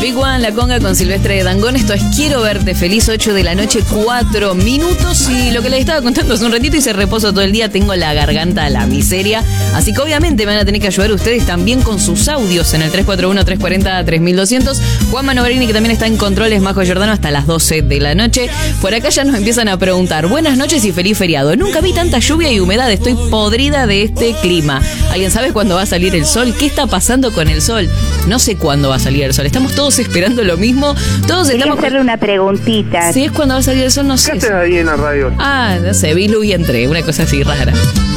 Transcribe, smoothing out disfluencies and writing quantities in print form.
Big One, La Conga con Silvestre Dangond. Esto es Quiero Verte Feliz, 8 de la noche, 4 minutos. Y lo que les estaba contando hace un ratito, hice reposo todo el día, tengo la garganta a la miseria. Así que obviamente me van a tener que ayudar ustedes también con sus audios en el 341-340-3200. Juan Manobrini, que también está en controles, Majo Giordano, hasta las 12 de la noche. Por acá ya nos empiezan a preguntar: buenas noches y feliz feriado. Nunca vi tanta lluvia y humedad, estoy podrida de este clima. ¿Alguien sabe cuándo va a salir el sol? ¿Qué está pasando con el sol? No sé cuándo va a salir el sol. Estamos todos esperando lo mismo. Todos Quería estamos... hacerle una preguntita. Si es cuando va a salir el sol, no sé. ¿Qué haces ahí en la radio? No sé, vi luz y entré, una cosa así rara.